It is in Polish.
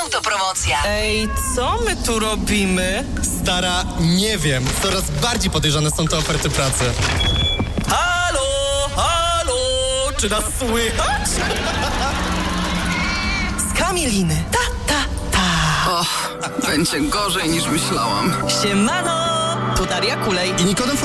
Autopromocja. Ej, co my tu robimy? Stara, nie wiem. Coraz bardziej podejrzane są te oferty pracy. Halo, halo, czy nas słychać? Z Kamiliny. Och, będzie gorzej niż myślałam. Siemano, tu Daria Kulej. I Nikodem